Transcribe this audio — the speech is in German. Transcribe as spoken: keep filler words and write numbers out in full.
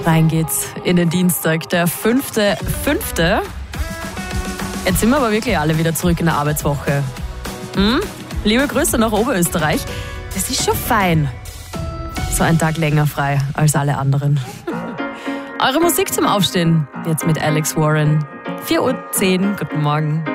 Rein geht's in den Dienstag, der fünfte fünfte Jetzt sind wir aber wirklich alle wieder zurück in der Arbeitswoche. Hm? Liebe Grüße nach Oberösterreich. Das ist schon fein. So ein Tag länger frei als alle anderen. Eure Musik zum Aufstehen, jetzt mit Alex Warren. vier Uhr zehn, guten Morgen.